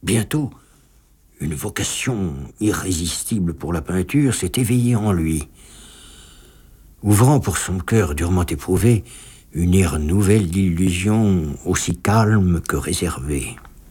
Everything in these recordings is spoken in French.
Bientôt, une vocation irrésistible pour la peinture s'est éveillée en lui, ouvrant pour son cœur durement éprouvé une ère nouvelle d'illusions aussi calme que réservée.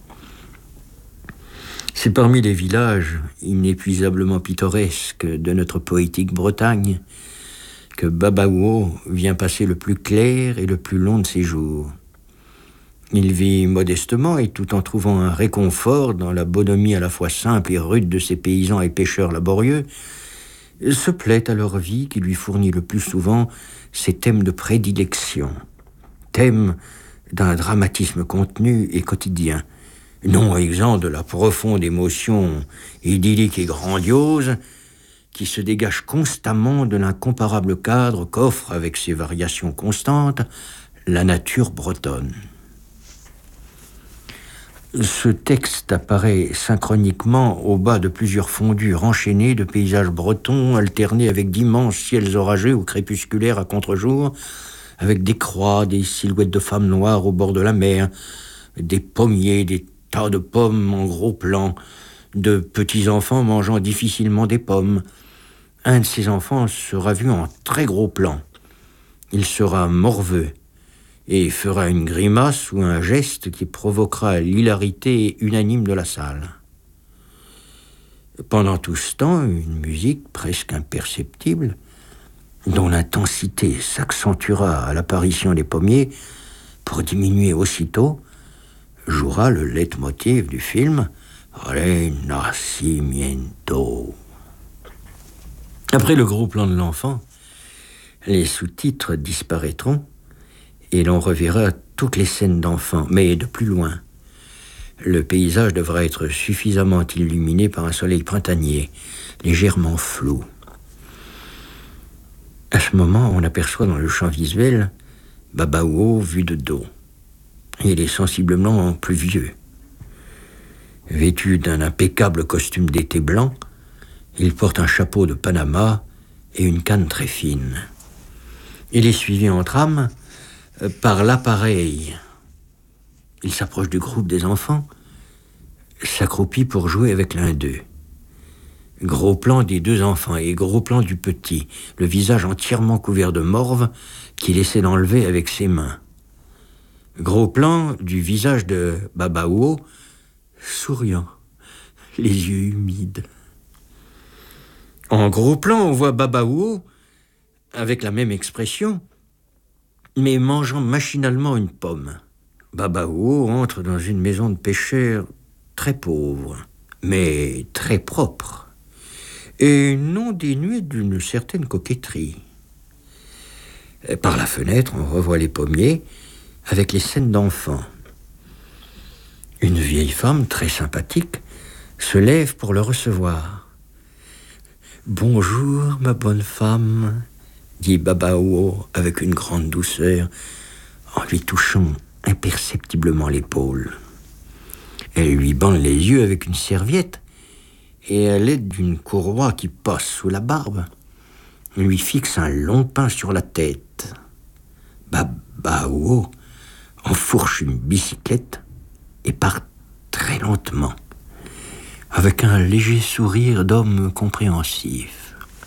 C'est parmi les villages inépuisablement pittoresques de notre poétique Bretagne que Babaouo vient passer le plus clair et le plus long de ses jours. Il vit modestement et tout en trouvant un réconfort dans la bonhomie à la fois simple et rude de ces paysans et pêcheurs laborieux, se plaît à leur vie qui lui fournit le plus souvent ses thèmes de prédilection, thèmes d'un dramatisme contenu et quotidien, non exempt de la profonde émotion idyllique et grandiose qui se dégage constamment de l'incomparable cadre qu'offre, avec ses variations constantes, la nature bretonne. Ce texte apparaît synchroniquement au bas de plusieurs fondus enchaînés de paysages bretons alternés avec d'immenses ciels orageux ou crépusculaires à contre-jour, avec des croix, des silhouettes de femmes noires au bord de la mer, des pommiers, des tas de pommes en gros plan, de petits enfants mangeant difficilement des pommes. Un de ces enfants sera vu en très gros plan. Il sera morveux et fera une grimace ou un geste qui provoquera l'hilarité unanime de la salle. Pendant tout ce temps, une musique presque imperceptible, dont l'intensité s'accentuera à l'apparition des pommiers pour diminuer aussitôt, jouera le leitmotiv du film Renacimiento. Après le gros plan de l'enfant, les sous-titres disparaîtront et l'on reverra toutes les scènes d'enfants, mais de plus loin. Le paysage devra être suffisamment illuminé par un soleil printanier, légèrement flou. À ce moment, on aperçoit dans le champ visuel Babaouo vu de dos. Il est sensiblement plus vieux. Vêtu d'un impeccable costume d'été blanc, il porte un chapeau de Panama et une canne très fine. Il est suivi en trame par l'appareil. Il s'approche du groupe des enfants, s'accroupit pour jouer avec l'un d'eux. Gros plan des deux enfants et gros plan du petit, le visage entièrement couvert de morve qu'il essaie d'enlever avec ses mains. Gros plan du visage de Babaouo, souriant, les yeux humides. En gros plan, on voit Babaouo avec la même expression, mais mangeant machinalement une pomme. Babaouo entre dans une maison de pêcheurs très pauvre, mais très propre, et non dénuée d'une certaine coquetterie. Par la fenêtre, on revoit les pommiers avec les scènes d'enfants. Une vieille femme très sympathique se lève pour le recevoir. « Bonjour, ma bonne femme », dit Babaouo avec une grande douceur, en lui touchant imperceptiblement l'épaule. Elle lui bande les yeux avec une serviette et, à l'aide d'une courroie qui passe sous la barbe, lui fixe un long pain sur la tête. Babaouo enfourche une bicyclette et part très lentement, avec un léger sourire d'homme compréhensif.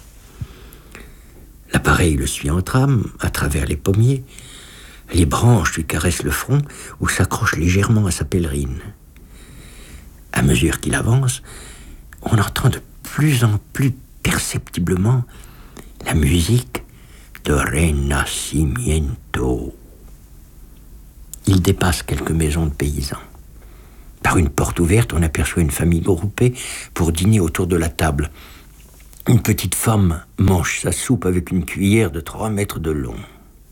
L'appareil le suit en trame, à travers les pommiers. Les branches lui caressent le front ou s'accrochent légèrement à sa pèlerine. À mesure qu'il avance, on entend de plus en plus perceptiblement la musique de Renacimiento. Il dépasse quelques maisons de paysans. Par une porte ouverte, on aperçoit une famille groupée pour dîner autour de la table. Une petite femme mange sa soupe avec une cuillère de 3 mètres de long.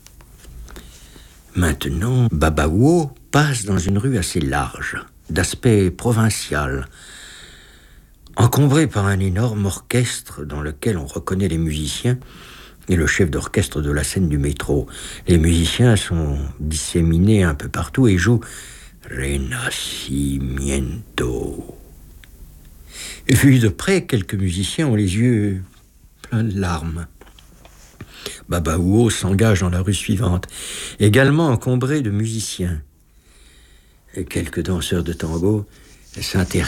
Maintenant, Babaouo passe dans une rue assez large, d'aspect provincial, encombrée par un énorme orchestre dans lequel on reconnaît les musiciens et le chef d'orchestre de la scène du métro. Les musiciens sont disséminés un peu partout et jouent Renacimiento. Vu de près, quelques musiciens ont les yeux pleins de larmes. Babaouo s'engage dans la rue suivante, également encombrée de musiciens. Et quelques danseurs de tango s'intéressent